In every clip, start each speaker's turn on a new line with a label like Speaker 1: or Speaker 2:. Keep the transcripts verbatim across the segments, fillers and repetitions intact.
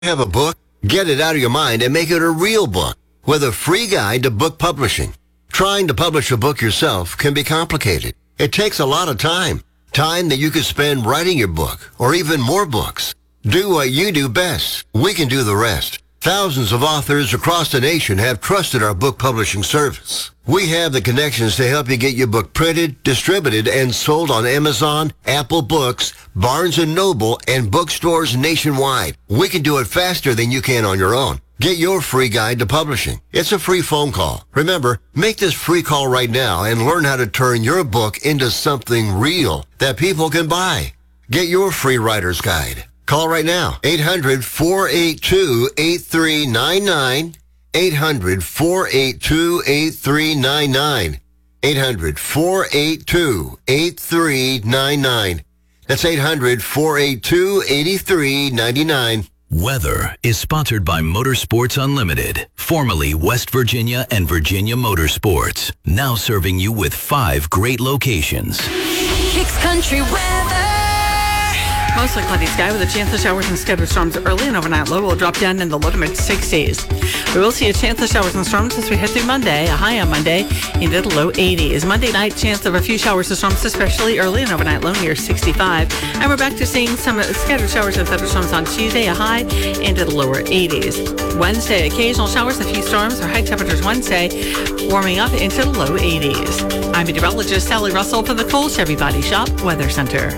Speaker 1: Have a book? Get it out of your mind and make it a real book with a free guide to book publishing. Trying to publish a book yourself can be complicated. It takes a lot of time. Time that you could spend writing your book or even more books. Do what you do best. We can do the rest. Thousands of authors across the nation have trusted our book publishing service. We have the connections to help you get your book printed, distributed, and sold on Amazon, Apple Books, Barnes and Noble, and bookstores nationwide. We can do it faster than you can on your own. Get your free guide to publishing. It's a free phone call. Remember, make this free call right now and learn how to turn your book into something real that people can buy. Get your free writer's guide. Call right now, eight hundred, four eight two, eight three nine nine, eight hundred, four eight two, eight three nine nine, eight hundred, four eight two, eight three nine nine. That's eight hundred, four eight two, eight three nine nine.
Speaker 2: Weather is sponsored by Motorsports Unlimited, formerly West Virginia and Virginia Motorsports, now serving you with five great locations.
Speaker 3: Kicks Country weather.
Speaker 4: Mostly cloudy sky with a chance of showers and scattered storms early and overnight. Low will drop down in the low to mid sixties. We will see a chance of showers and storms as we head through Monday. A high on Monday into the low eighties. Monday night, chance of a few showers and storms, especially early and overnight. Low near sixty-five. And we're back to seeing some scattered showers and thunderstorms on Tuesday. A high into the lower eighties. Wednesday, occasional showers, a few storms. Our high temperatures Wednesday warming up into the low eighties. I'm meteorologist Sally Russell for the Cole Chevy Body Shop Weather Center.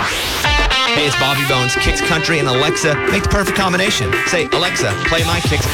Speaker 5: Hey, it's Bobby Bones. Kicks Country and Alexa make the perfect combination. Say, Alexa, play my Kicks